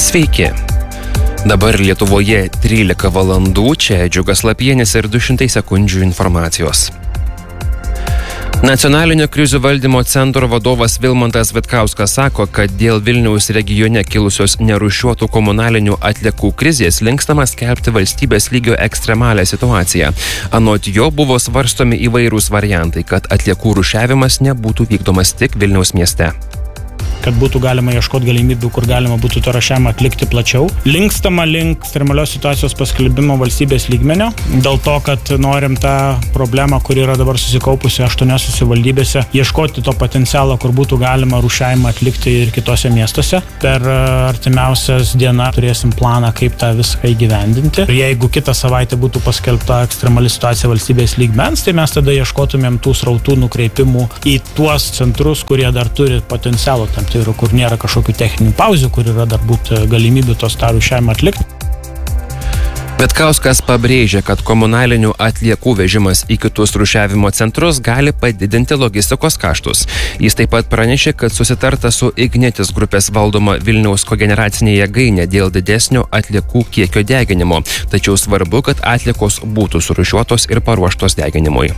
Sveiki. Dabar Lietuvoje 13 valandų, čia Džiugas Lapienis ir 200 sekundžių informacijos. Nacionalinio krizių valdymo centro vadovas Vilmantas Vitkauskas sako, kad dėl Vilniaus regione kilusios nerūšiuotų komunalinių atliekų krizės linkstama skelbti valstybės lygio ekstremalią situaciją. Anot jo buvo svarstomi įvairūs variantai, kad atliekų rūšiavimas nebūtų vykdomas tik Vilniaus mieste. Kad būtų galima ieškoti galimybių, kur galima būtų to rūšiavimą atlikti plačiau. Linkstama link ekstremalios situacijos paskelbimo valstybės lygmenio, dėl to, kad norim tą problemą, kuri yra dabar susikaupusi 8 savivaldybėse, ieškoti to potencialo, kur būtų galima rūšiavimą atlikti ir kitose miestuose. Per artimiausias dieną turėsim planą, kaip tą viską įgyvendinti. Ir jeigu kitą savaitę būtų paskelbta ekstremali situacija valstybės lygmens, tai mes tada ieškotumėm tų srautų nukreipimų į tuos centrus, kurie dar turi potencialo tam. Tai yra, kur nėra kažkokių techninių pauzių, kur yra dar būtų galimybių tos tą rūšiavimą atlikti. Vitkauskas pabrėžė, kad komunalinių atliekų vežimas į kitus rūšiavimo centrus gali padidinti logistikos kaštus. Jis taip pat pranešė, kad susitarta su Ignitis grupės valdoma Vilniaus kogeneracinė jėgainė dėl didesnio atliekų kiekio deginimo. Tačiau svarbu, kad atliekos būtų surūšiuotos ir paruoštos deginimui.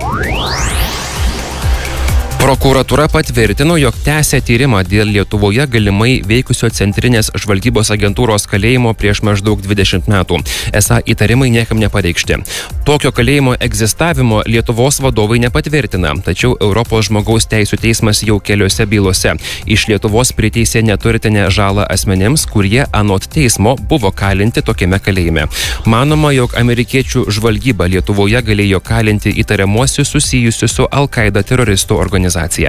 Prokuratūra patvirtino, jog tęsia tyrimą dėl Lietuvoje galimai veikusio Centrinės žvalgybos agentūros kalėjimo prieš maždaug 20 metų. Esą įtarimai niekam nepareikšti. Tokio kalėjimo egzistavimo Lietuvos vadovai nepatvirtina, tačiau Europos žmogaus teisių teismas jau keliose bylose iš Lietuvos priteisė neturtinę žalą asmenims, kurie anot teismo buvo kalinti tokiame kalėjime. Manoma, jog amerikiečių žvalgyba Lietuvoje galėjo kalinti įtariamuosius susijusius su Al-Qaeda teroristų organizacija.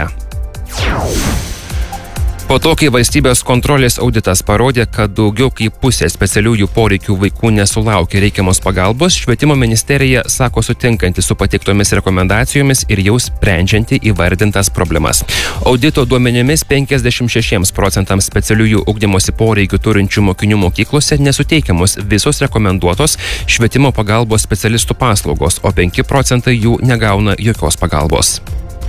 Po to, kai valstybės kontrolės auditas parodė, kad daugiau kaip pusė specialiųjų poreikių vaikų nesulaukia reikiamos pagalbos, Švietimo ministerija sako sutinkanti su pateiktomis rekomendacijomis ir jau sprendžianti įvardintas problemas. Audito duomenimis 56% specialiųjų ugdymosi poreikių turinčių mokinių mokyklose nesuteikiamos visos rekomenduotos švietimo pagalbos specialistų paslaugos, o 5% jų negauna jokios pagalbos.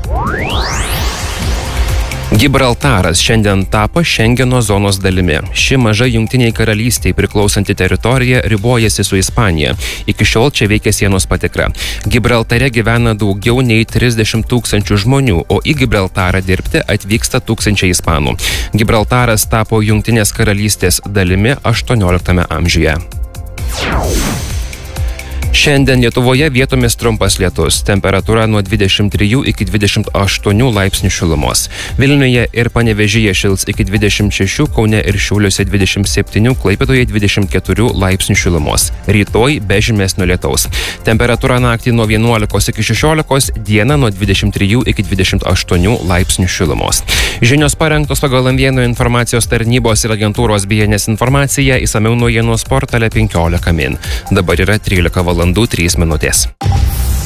Gibraltaras šiandien tapo Šengeno zonos dalimi. Ši maža Jungtinei Karalystiai priklausanti teritorija ribojasi su Ispanija. Iki šiol čia veikia sienos patikra. Gibraltare gyvena daugiau nei 30 000 žmonių, o į Gibraltarą dirbti atvyksta tūkstančiai ispanų. Gibraltaras tapo Jungtinės Karalystės dalimi 18 amžiuje. Šiandien Lietuvoje vietomis trumpas lietus, temperatūra nuo 23 iki 28 laipsnių šilumos. Vilniuje ir Panevėžyje šils iki 26, Kaune ir Šiauliuose 27, Klaipėdoje 24 laipsnių šilumos. Rytoj be žymesnio lietaus. Temperatūra naktį nuo 11 iki 16, dieną nuo 23 iki 28 laipsnių šilumos. Žinios parengtos pagal M1 informacijos tarnybos ir agentūros BNS informaciją, išsamiau naujienos portale 15 min. Dabar yra 13 valandų 3 minutės.